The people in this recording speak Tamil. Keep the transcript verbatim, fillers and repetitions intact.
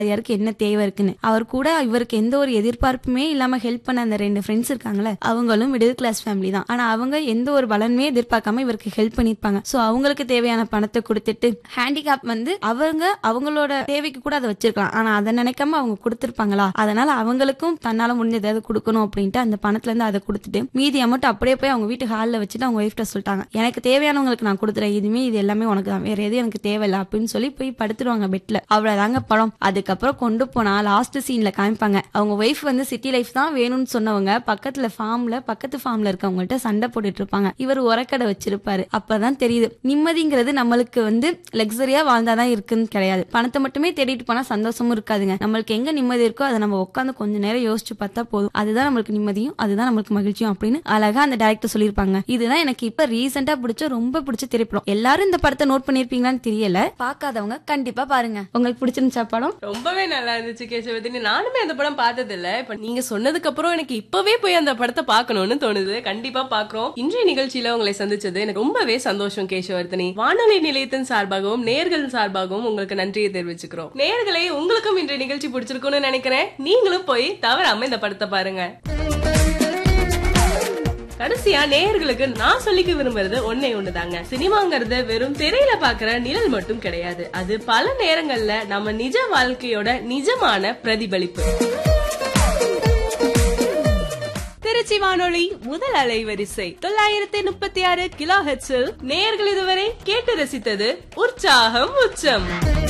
யாருக்கு என்ன தேவை இருக்குன்னு. அவர் கூட இவருக்கு எந்த ஒரு எதிர்பார்ப்புமே இல்லாம ஹெல்ப் பண்ண அந்த ரெண்டு ஃப்ரெண்ட்ஸ் இருக்காங்களே, அவங்களும் மிடில் கிளாஸ் ஃபேமிலி தான். ஆனா அவங்க எந்த ஒரு பலனுமே எதிர்பார்க்காம இவருக்கு ஹெல்ப் பண்ணிருப்பாங்க. சோ அவங்களுக்கு தேவையான பணத்தை கொடுத்துட்டு, ஹேண்டிகேப் வந்து அவங்க அவங்களோட தேவைக்கு கூட அதை வச்சிருக்கலாம். ஆனா அதை நினைக்காம அவங்க கொடுத்திருப்பாங்களா, அதனால அவங்களுக்கும் தன்னால முடிஞ்ச ஏதாவது கொடுக்கணும் அப்படின்ட்டு அந்த பணத்துல இருந்து அதை கொடுத்துட்டு மீதி அமௌண்ட் அப்படியே போய் அவங்க வீட்டு ஹால்ல வச்சுட்டு அவங்க ஒய்ஃப்ட்ட சொல்லிட்டாங்க, எனக்கு தேவையானவங்களுக்கு நான் கொடுத்துறேன், இதுமே இது எல்லாமே உனக்கு தான், வேற எதுவும் எனக்கு தேவையில்லை அப்படின்னு சொல்லி போய் படுத்துருவாங்க பெட்ல. அவ்வளவுதாங்க படம். அதுக்கப்புறம் கொண்டு போனா லாஸ்ட் சீன்ல காமிப்பாங்க, அவங்க ஒய்ஃப் வந்து சிட்டி லைஃப் தான் வேணும்னு சொன்னவங்க பக்கத்துல ஃபார்ம்ல பக்கத்து ஃபார்ம்ல இருக்கவங்கள்ட்ட சண்டை போட்டுட்டு இருப்பாங்க. இவர் உரக்கடை வச்சிருப்பாரு. அப்பதான் தெரியுது நிம்மதிங்கிறது நம்மளுக்கு வந்து லக்ஸரியா வாழ்ந்தாதான் இருக்குன்னு கிடையாது. பணத்தை மட்டுமே தேடிட்டு போனா சந்தோஷமும் இருக்காதுங்க. நம்மளுக்கு எங்க நிம்மதி இருக்கோ அதை நம்ம உட்காந்து கொஞ்ச நேரம் யோசிச்சு பார்த்தா போதும், அதுதான் நம்மளுக்கு நிம்மதியும் அதுதான் நம்மளுக்கு மகிழ்ச்சியும் அப்படின்னு அழகா அந்த டைரக்டர் சொல்லியிருப்பாங்க. இதுதான் எனக்கு இப்ப ரீசெண்டா பிடிச்ச ரொம்ப பிடிச்ச திரைப்படம். எல்லாரும் இந்த படத்தை நோட் பண்ணிருப்பீங்களான்னு தெரியல, பார்க்காதவங்க கண்டிப்பா பாருங்க. உங்களுக்கு பிடிச்சிருந்துச்சா படம்? ரொம்பவே நல்லா இருந்துச்சு கேசவதினி. நானுமே அந்த படம் பார்த்தது இல்ல. இப்ப நீங்க சொன்னதுக்கு அப்புறம் எனக்கு இப்பவே போய் அந்த படத்தை பார்க்கணும்னு தோணுது. கண்டிப்பா பாக்குறோம். இன்றைய நிகழ்ச்சியில உங்களை சந்திச்சது எனக்கு ரொம்பவே சந்தோஷம் கேசவர்தனி. வானொலி நிலையத்தின் சார்பாகவும் நேர்கள் சார்பாகவும் உங்களுக்கு நன்றியை தெரிவிச்சுக்கிறோம். நேர்களே, உங்களுக்கும் இன்றைய நிகழ்ச்சி பிடிச்சிருக்கும்னு நினைக்கிறேன். நீங்களும் போய் தவறாம இந்த படத்தை பாருங்க. கடைசியா நேயர்களுக்கு நான் சொல்லிக்க விரும்புறது ஒன்னே ஒண்ணுதாங்க, சினிமாங்கிறது வெறும் திரையில பாக்குற நிழல் மட்டும் கிடையாது. அது பல நேரங்கள்ல நம்ம நிஜ வாழ்க்கையோட நிஜமான பிரதிபலிப்பு. திருச்சி வானொலி முதல் அலைவரிசை தொள்ளாயிரத்தி முப்பத்தி ஆறு கிலோ ஹெர்ட்ஸில் நேயர்கள் இதுவரை கேட்டு ரசித்தது உற்சாகம் உச்சம்.